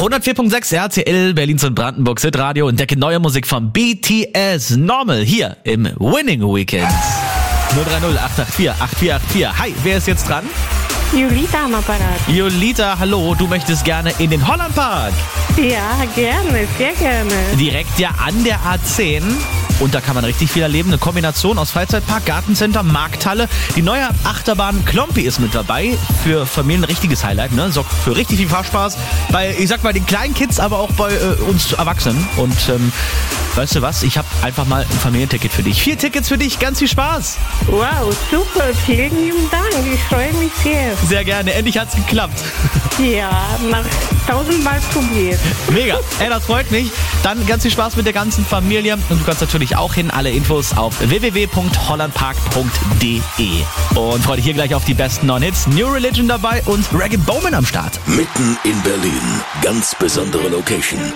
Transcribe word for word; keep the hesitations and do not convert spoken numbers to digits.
hundertvier Komma sechs R T L, Berlins und Brandenburgs Hitradio. Entdecke neue Musik von B T S. Normal hier im Winning Weekend. null drei null acht acht vier acht vier acht vier. Hi, wer ist jetzt dran? Julita am Apparat. Julita, hallo, du möchtest gerne in den Hollandpark. Ja, gerne, sehr gerne. Direkt ja an der A zehn. Und da kann man richtig viel erleben. Eine Kombination aus Freizeitpark, Gartencenter, Markthalle. Die neue Achterbahn Klompi ist mit dabei. Für Familien ein richtiges Highlight, ne? Sorgt für richtig viel Fahrspaß. Bei, ich sag mal, den kleinen Kids, aber auch bei äh, uns Erwachsenen. Und ähm, weißt du was? Ich habe einfach mal ein Familienticket für dich. Vier Tickets für dich, ganz viel Spaß. Wow, super, vielen lieben Dank. Ich freue mich sehr. Sehr gerne, endlich hat's geklappt. Ja, nach tausendmal probiert. Mega, ey, das freut mich. Dann ganz viel Spaß mit der ganzen Familie. Und du kannst natürlich auch hin. Alle Infos auf w w w punkt hollandpark punkt d e. Und freue dich hier gleich auf die besten neuen Hits. New Religion dabei und Reggae Bowman am Start. Mitten in Berlin. Ganz besondere Location.